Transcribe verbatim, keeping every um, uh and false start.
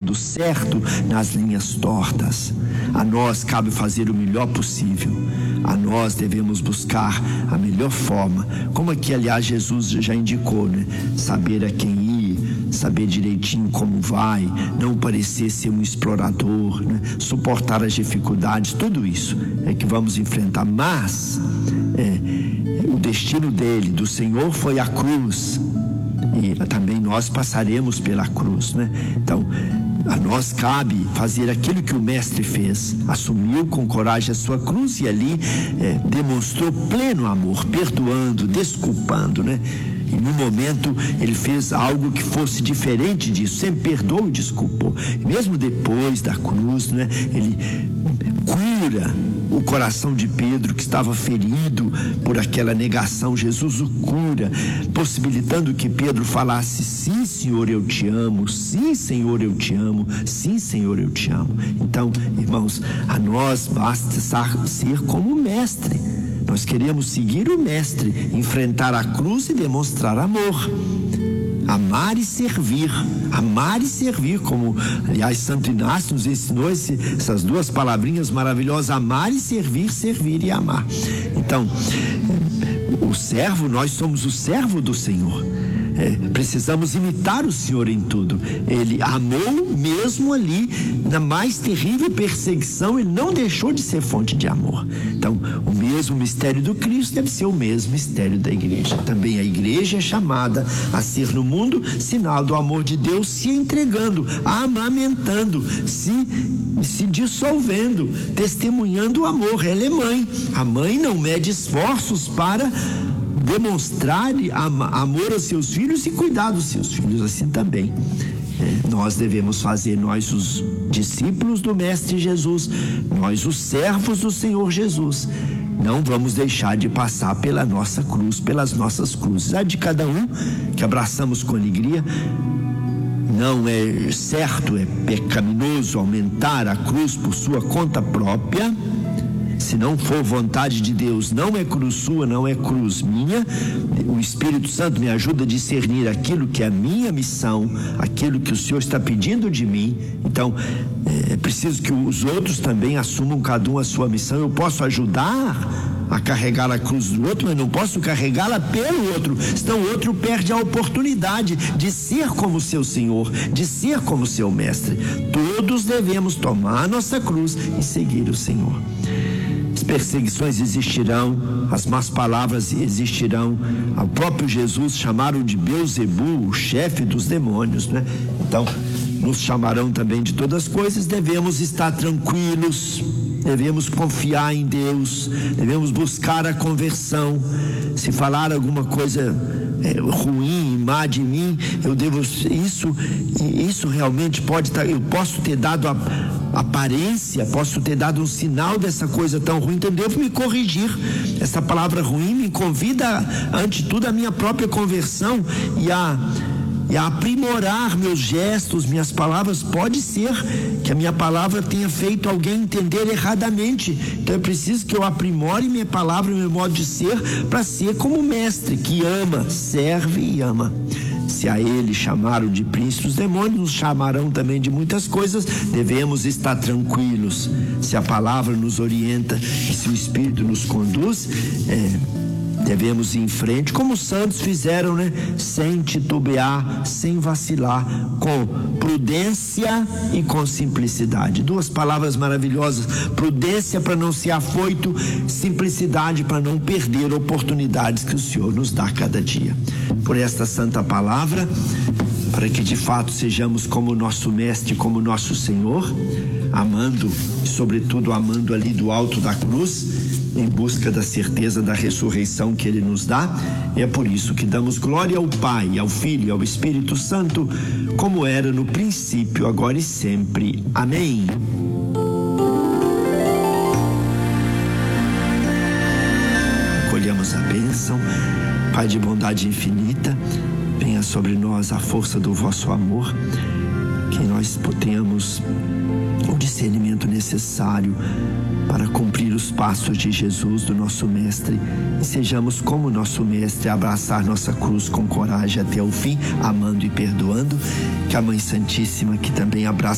do certo nas linhas tortas. A nós cabe fazer o melhor possível. A nós devemos buscar a melhor forma, como aqui, aliás, Jesus já indicou, né? Saber a quem ir, saber direitinho como vai, não parecer ser um explorador, né? Suportar as dificuldades, tudo isso é que vamos enfrentar. Mas é, o destino dele, do Senhor, foi a cruz, e também nós passaremos pela cruz, né? Então, a nós cabe fazer aquilo que o Mestre fez. Assumiu com coragem a sua cruz e ali é, demonstrou pleno amor, perdoando, desculpando, né? E no momento ele fez algo que fosse diferente disso, sempre perdoou e desculpou. E mesmo depois da cruz, né, ele cura o coração de Pedro, que estava ferido por aquela negação. Jesus o cura, possibilitando que Pedro falasse: sim, Senhor, eu te amo, sim, Senhor, eu te amo, sim, Senhor, eu te amo. Então, irmãos, a nós basta ser como o Mestre. Nós queremos seguir o Mestre, enfrentar a cruz e demonstrar amor. Amar e servir, amar e servir, como, aliás, Santo Inácio nos ensinou esse, essas duas palavrinhas maravilhosas: amar e servir, servir e amar. Então, o servo, nós somos o servo do Senhor. É, precisamos imitar o Senhor em tudo. Ele amou mesmo ali, na mais terrível perseguição, ele não deixou de ser fonte de amor. Então, o mesmo mistério do Cristo deve ser o mesmo mistério da igreja. Também a igreja é chamada a ser no mundo sinal do amor de Deus, se entregando, amamentando, se, se dissolvendo, testemunhando o amor. Ela é mãe. A mãe não mede esforços para demonstrar amor aos seus filhos e cuidar dos seus filhos. Assim também é, nós devemos fazer, nós os discípulos do Mestre Jesus, nós os servos do Senhor Jesus. Não vamos deixar de passar pela nossa cruz, pelas nossas cruzes, a de cada um que abraçamos com alegria. Não é certo, é pecaminoso aumentar a cruz por sua conta própria. Se não for vontade de Deus, não é cruz sua, não é cruz minha. O Espírito Santo me ajuda a discernir aquilo que é a minha missão, aquilo que o Senhor está pedindo de mim. Então, é preciso que os outros também assumam cada um a sua missão. Eu posso ajudar a carregar a cruz do outro, mas não posso carregá-la pelo outro, senão o outro perde a oportunidade de ser como seu Senhor, de ser como seu Mestre. Todos devemos tomar a nossa cruz e seguir o Senhor. As perseguições existirão, as más palavras existirão. O próprio Jesus chamaram de Beuzebu, o chefe dos demônios, né? Então, nos chamarão também de todas as coisas. Devemos estar tranquilos, devemos confiar em Deus, devemos buscar a conversão. Se falar alguma coisa é, ruim, má de mim, eu devo, isso, isso realmente pode estar, eu posso ter dado a aparência, posso ter dado um sinal dessa coisa tão ruim, então devo me corrigir. Essa palavra ruim me convida, ante tudo, a minha própria conversão e a, e a aprimorar meus gestos, minhas palavras. Pode ser que a minha palavra tenha feito alguém entender erradamente, então é preciso que eu aprimore minha palavra e meu modo de ser, para ser como o Mestre, que ama, serve e ama. Se a ele chamaram de príncipe dos demônios, nos chamarão também de muitas coisas. Devemos estar tranquilos. Se a palavra nos orienta e se o Espírito nos conduz, é, devemos ir em frente, como os santos fizeram, né? Sem titubear, sem vacilar, com prudência e com simplicidade. Duas palavras maravilhosas: prudência para não ser afoito, simplicidade para não perder oportunidades que o Senhor nos dá cada dia. Por esta santa palavra, para que de fato sejamos como nosso Mestre, como nosso Senhor, amando e sobretudo amando ali do alto da cruz, em busca da certeza da ressurreição que Ele nos dá. É por isso que damos glória ao Pai, ao Filho e ao Espírito Santo, como era no princípio, agora e sempre. Amém. Colhamos a bênção. Pai de bondade infinita, venha sobre nós a força do vosso amor, que nós tenhamos o discernimento necessário para cumprir os passos de Jesus, do nosso Mestre, e sejamos como nosso Mestre, abraçar nossa cruz com coragem até o fim, amando e perdoando. Que a Mãe Santíssima, que também abraça